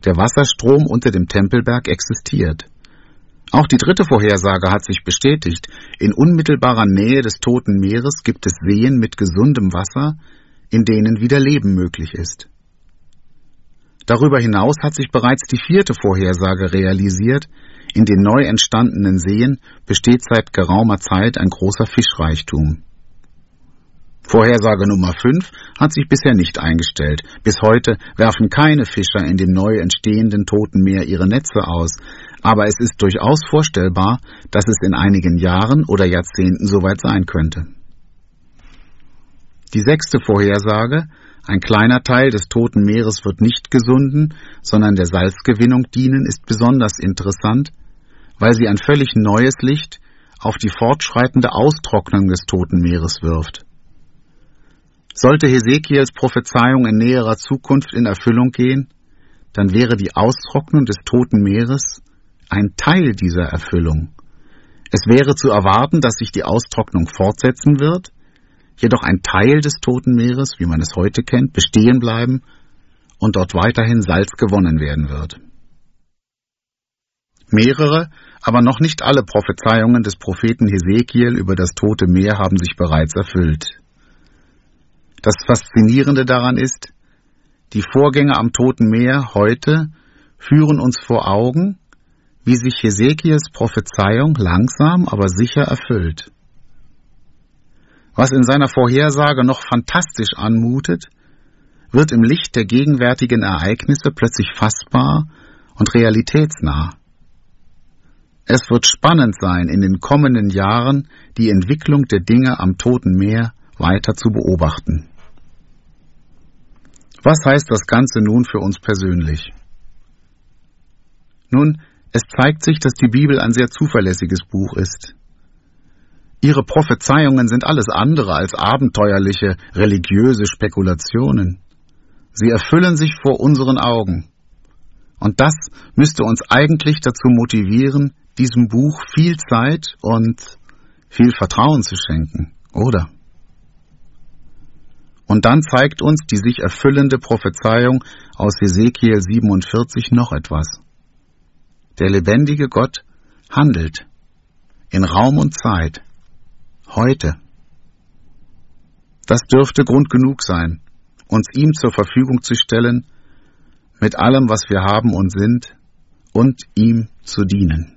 Der Wasserstrom unter dem Tempelberg existiert. Auch die dritte Vorhersage hat sich bestätigt. In unmittelbarer Nähe des Toten Meeres gibt es Seen mit gesundem Wasser, in denen wieder Leben möglich ist. Darüber hinaus hat sich bereits die vierte Vorhersage realisiert. In den neu entstandenen Seen besteht seit geraumer Zeit ein großer Fischreichtum. Vorhersage Nummer 5 hat sich bisher nicht eingestellt. Bis heute werfen keine Fischer in dem neu entstehenden Toten Meer ihre Netze aus. Aber es ist durchaus vorstellbar, dass es in einigen Jahren oder Jahrzehnten soweit sein könnte. Die 6. Vorhersage: Ein kleiner Teil des Toten Meeres wird nicht gesunden, sondern der Salzgewinnung dienen, ist besonders interessant, weil sie ein völlig neues Licht auf die fortschreitende Austrocknung des Toten Meeres wirft. Sollte Hesekiels Prophezeiung in näherer Zukunft in Erfüllung gehen, dann wäre die Austrocknung des Toten Meeres ein Teil dieser Erfüllung. Es wäre zu erwarten, dass sich die Austrocknung fortsetzen wird, jedoch ein Teil des Toten Meeres, wie man es heute kennt, bestehen bleiben und dort weiterhin Salz gewonnen werden wird. Mehrere, aber noch nicht alle Prophezeiungen des Propheten Hesekiel über das Tote Meer haben sich bereits erfüllt. Das Faszinierende daran ist, die Vorgänge am Toten Meer heute führen uns vor Augen, wie sich Hesekiels Prophezeiung langsam, aber sicher erfüllt. Was in seiner Vorhersage noch fantastisch anmutet, wird im Licht der gegenwärtigen Ereignisse plötzlich fassbar und realitätsnah. Es wird spannend sein, in den kommenden Jahren die Entwicklung der Dinge am Toten Meer weiter zu beobachten. Was heißt das Ganze nun für uns persönlich? Nun, es zeigt sich, dass die Bibel ein sehr zuverlässiges Buch ist. Ihre Prophezeiungen sind alles andere als abenteuerliche, religiöse Spekulationen. Sie erfüllen sich vor unseren Augen. Und das müsste uns eigentlich dazu motivieren, diesem Buch viel Zeit und viel Vertrauen zu schenken, oder? Und dann zeigt uns die sich erfüllende Prophezeiung aus Hesekiel 47 noch etwas. Der lebendige Gott handelt in Raum und Zeit, heute. Das dürfte Grund genug sein, uns ihm zur Verfügung zu stellen, mit allem, was wir haben und sind, und ihm zu dienen.